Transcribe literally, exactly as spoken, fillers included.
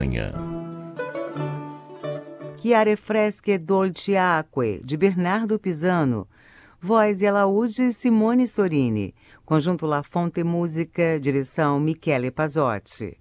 Manhã. Chiare fresche dolci acque, de Bernardo Pisano. Voz e alaúde, Simone Sorini. Conjunto La Fonte Música, direção Michele Pazzotti.